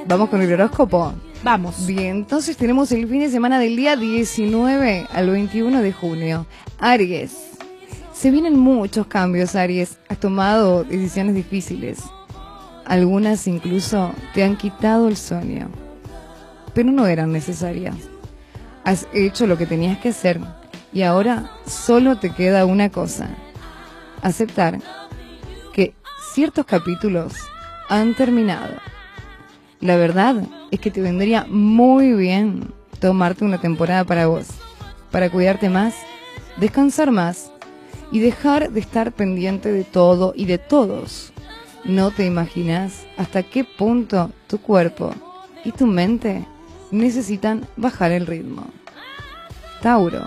¿Vamos con el horóscopo? Vamos. Bien, entonces tenemos el fin de semana del día 19 al 21 de junio. Aries. Se vienen muchos cambios, Aries. Has tomado decisiones difíciles. Algunas incluso te han quitado el sueño. Pero no eran necesarias. Has hecho lo que tenías que hacer. Y ahora solo te queda una cosa. Aceptar que ciertos capítulos han terminado. La verdad es que te vendría muy bien tomarte una temporada para vos, para cuidarte más, descansar más y dejar de estar pendiente de todo y de todos. No te imaginas hasta qué punto tu cuerpo y tu mente necesitan bajar el ritmo. Tauro.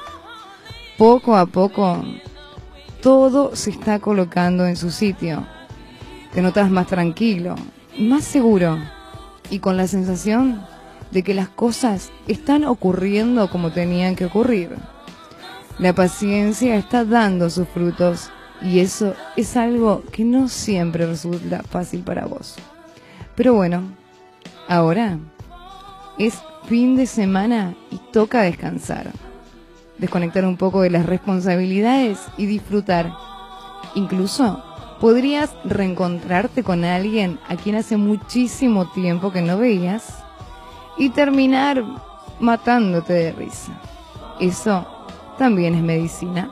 Poco a poco, todo se está colocando en su sitio. Te notas más tranquilo, más seguro y con la sensación de que las cosas están ocurriendo como tenían que ocurrir. La paciencia está dando sus frutos y eso es algo que no siempre resulta fácil para vos. Pero bueno, ahora es fin de semana y toca descansar. Desconectar un poco de las responsabilidades y disfrutar. Incluso podrías reencontrarte con alguien a quien hace muchísimo tiempo que no veías y terminar matándote de risa. Eso también es medicina.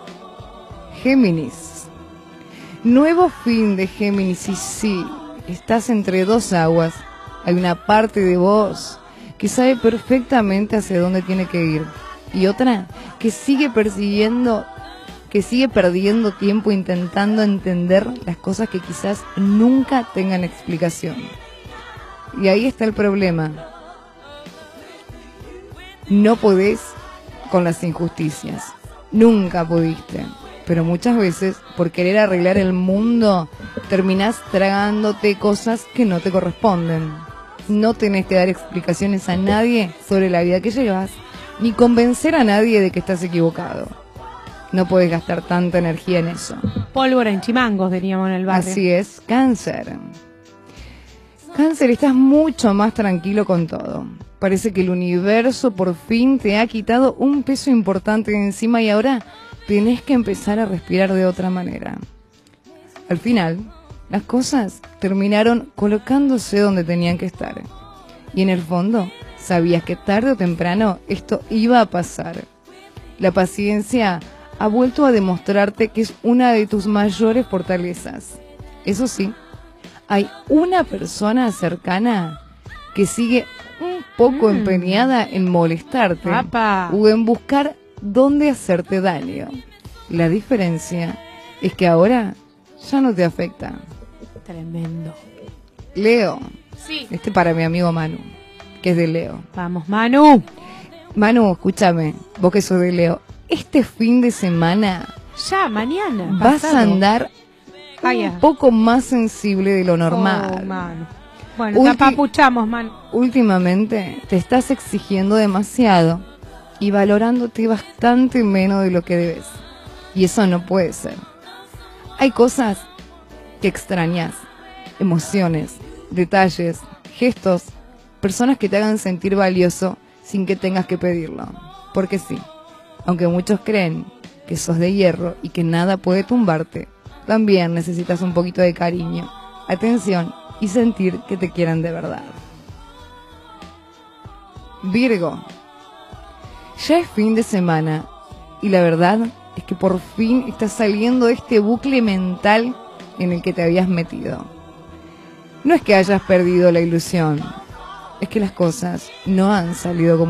Géminis. Nuevo fin de Géminis y sí, estás entre dos aguas. Hay una parte de vos que sabe perfectamente hacia dónde tiene que ir y otra que sigue persiguiendo, que sigue perdiendo tiempo intentando entender las cosas que quizás nunca tengan explicación. Y ahí está el problema. No podés con las injusticias. Nunca pudiste. Pero muchas veces, por querer arreglar el mundo, terminás tragándote cosas que no te corresponden. No tenés que dar explicaciones a nadie sobre la vida que llevas, ni convencer a nadie de que estás equivocado. No podés gastar tanta energía en eso. Pólvora en chimangos, diríamos en el barrio. Así es, Cáncer. Cáncer, estás mucho más tranquilo con todo. Parece que el universo por fin te ha quitado un peso importante de encima y ahora tenés que empezar a respirar de otra manera. Al final, las cosas terminaron colocándose donde tenían que estar. Y en el fondo, sabías que tarde o temprano esto iba a pasar. La paciencia ha vuelto a demostrarte que es una de tus mayores fortalezas. Eso sí, hay una persona cercana que sigue un poco empeñada en molestarte o en buscar dónde hacerte daño. La diferencia es que ahora ya no te afecta. Tremendo. Leo. Sí. Este para mi amigo Manu, que es de Leo. Vamos, Manu. Manu, escúchame, vos que sos de Leo. Este fin de semana ya, mañana. Vas a andar un poco más sensible de lo normal. Manu. Bueno, te apapuchamos, Manu. Últimamente te estás exigiendo demasiado y valorándote bastante menos de lo que debes. Y eso no puede ser. Hay cosas que extrañas, emociones, detalles, gestos, personas que te hagan sentir valioso sin que tengas que pedirlo. Porque sí, aunque muchos creen que sos de hierro y que nada puede tumbarte, también necesitas un poquito de cariño, atención y sentir que te quieran de verdad. Virgo. Ya es fin de semana y la verdad es que por fin estás saliendo de este bucle mental en el que te habías metido. No es que hayas perdido la ilusión, es que las cosas no han salido como